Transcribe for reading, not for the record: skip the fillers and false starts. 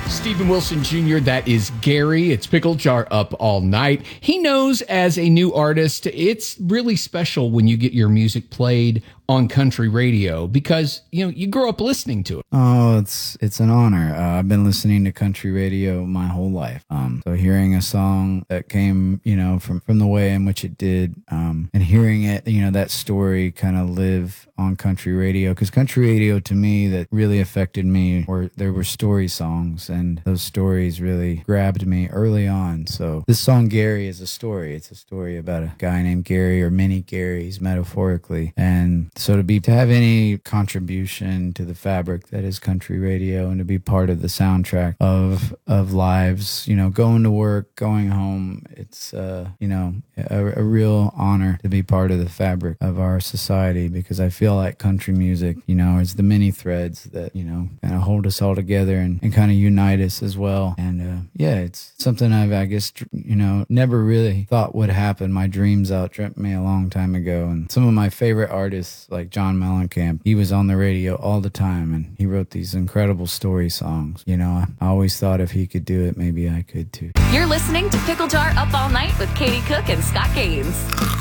Stephen Wilson Jr., that is Gary. It's Pickle Jar Up All Night. He knows as a new artist, it's really special when you get your music played on country radio because, you know, you grow up listening to it. Oh, it's an honor. I've been listening to country radio my whole life. So hearing a song that came, you know, from the way in which it did, and hearing it, you know, that story kind of live on country radio, because country radio to me that really affected me there were story songs, and those stories really grabbed me early on. So this song Gary is a story. It's a story about a guy named Gary, or many Garys metaphorically, and so to have any contribution to the fabric that is country radio and to be part of the soundtrack of lives, you know, going to work, going home, it's you know, a real honor to be part of the fabric of our society, because I feel like country music, you know, is the many threads that, you know, kind of hold us all together and kind of unite us as well. And yeah, it's something I guess, you know, never really thought would happen. My dreams outdreamt me a long time ago. And some of my favorite artists, like John Mellencamp, he was on the radio all the time, and he wrote these incredible story songs. You know, I always thought if he could do it, maybe I could too. You're listening to Pickle Jar Up All Night with Katie Cook and Scott Gaines.